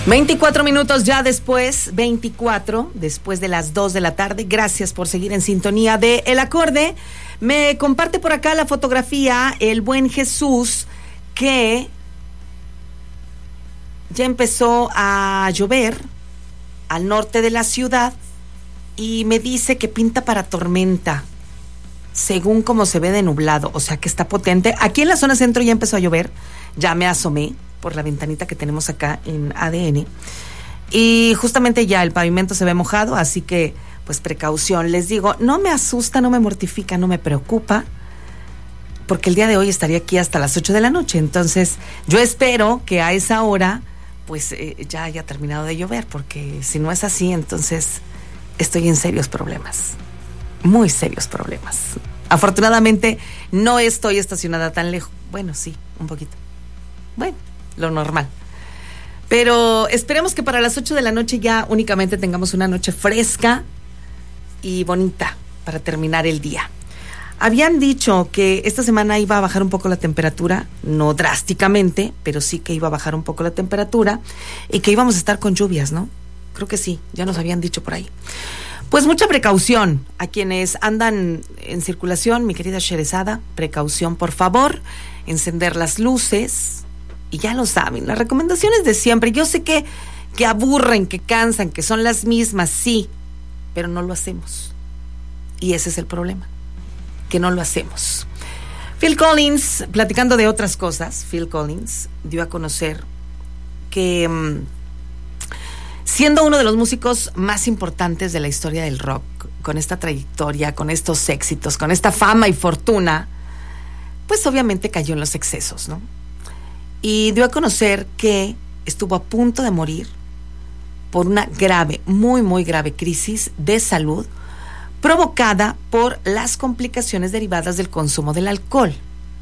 24 minutos ya después, 24, después de las 2 de la tarde. Gracias por seguir en sintonía de El Acorde. Me comparte por acá la fotografía el buen Jesús, que ya empezó a llover al norte de la ciudad y me dice que pinta para tormenta, según como se ve de nublado, o sea que está potente. Aquí en la zona centro ya empezó a llover, ya me asomé por la ventanita que tenemos acá en ADN y justamente ya el pavimento se ve mojado, así que pues precaución. Les digo, no me asusta, no me mortifica, no me preocupa, porque el día de hoy estaría aquí hasta las 8 de la noche, entonces yo espero que a esa hora pues ya haya terminado de llover, porque si no es así, entonces estoy en serios problemas, muy serios problemas. Afortunadamente no estoy estacionada tan lejos, bueno, sí, un poquito, bueno, lo normal. Pero esperemos que para las 8 de la noche ya únicamente tengamos una noche fresca y bonita para terminar el día. Habían dicho que esta semana iba a bajar un poco la temperatura, no drásticamente, pero sí que iba a bajar un poco la temperatura y que íbamos a estar con lluvias, ¿no? Creo que sí, ya nos habían dicho por ahí. Pues mucha precaución a quienes andan en circulación, mi querida Sherezada, precaución por favor, encender las luces. Y ya lo saben, las recomendaciones de siempre. Yo sé que aburren, que cansan, que son las mismas, sí, pero no lo hacemos. Y ese es el problema, que no lo hacemos. Phil Collins, platicando de otras cosas, Phil Collins dio a conocer que siendo uno de los músicos más importantes de la historia del rock, con esta trayectoria, con estos éxitos, con esta fama y fortuna, pues obviamente cayó en los excesos, ¿no? Y dio a conocer que estuvo a punto de morir por una grave, muy, muy grave crisis de salud provocada por las complicaciones derivadas del consumo del alcohol.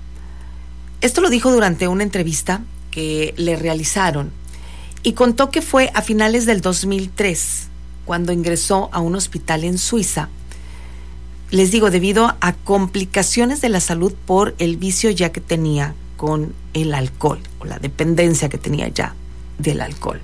Esto lo dijo durante una entrevista que le realizaron y contó que fue a finales del 2003 cuando ingresó a un hospital en Suiza. Les digo, debido a complicaciones de la salud por el vicio ya que tenía con el alcohol, o la dependencia que tenía ya del alcohol.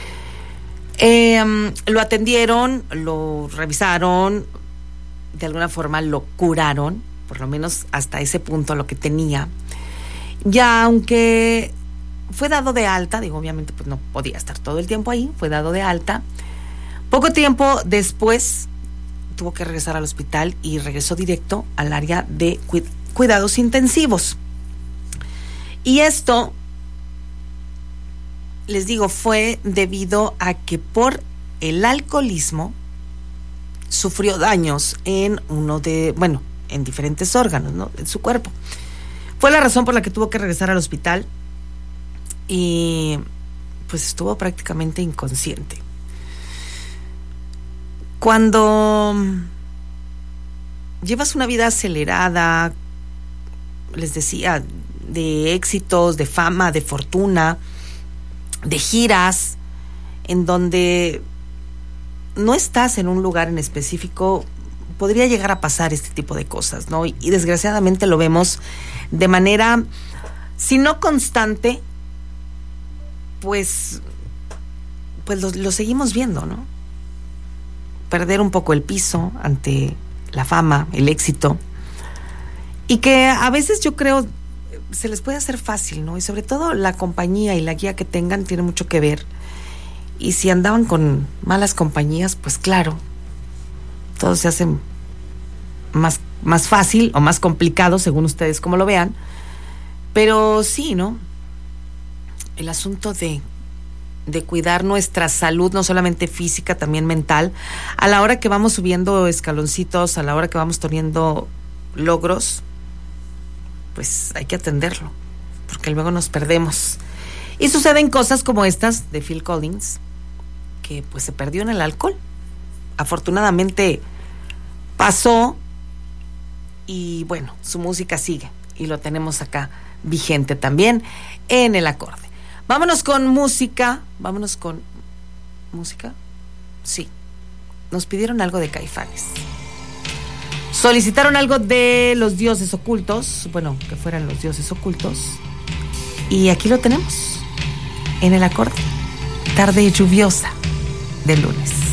Lo atendieron, lo revisaron, de alguna forma lo curaron, por lo menos hasta ese punto lo que tenía. Ya aunque fue dado de alta, digo, obviamente pues no podía estar todo el tiempo ahí, fue dado de alta. Poco tiempo después tuvo que regresar al hospital y regresó directo al área de cuidados intensivos. Y esto, les digo, fue debido a que por el alcoholismo sufrió daños en en diferentes órganos, ¿no?, en su cuerpo. Fue la razón por la que tuvo que regresar al hospital y pues estuvo prácticamente inconsciente. Cuando llevas una vida acelerada, les decía, de éxitos, de fama, de fortuna, de giras, en donde no estás en un lugar en específico, podría llegar a pasar este tipo de cosas, ¿no? Y desgraciadamente lo vemos de manera, si no constante, pues lo seguimos viendo, ¿no? Perder un poco el piso ante la fama, el éxito, y que a veces yo creo se les puede hacer fácil, ¿no? Y sobre todo la compañía y la guía que tengan tiene mucho que ver. Y si andaban con malas compañías, pues claro, todo se hace más fácil o más complicado, según ustedes como lo vean. Pero sí, ¿no? El asunto de cuidar nuestra salud, no solamente física, también mental, a la hora que vamos subiendo escaloncitos, a la hora que vamos teniendo logros, pues hay que atenderlo, porque luego nos perdemos. Y suceden cosas como estas de Phil Collins, que pues se perdió en el alcohol. Afortunadamente pasó y bueno, su música sigue y lo tenemos acá vigente también en El Acorde. Vámonos con música. ¿Música? Sí. Nos pidieron algo de Caifanes. Solicitaron algo de los dioses ocultos, bueno, que fueran los dioses ocultos. Y aquí lo tenemos, en El Acorde. tarde lluviosa de lunes.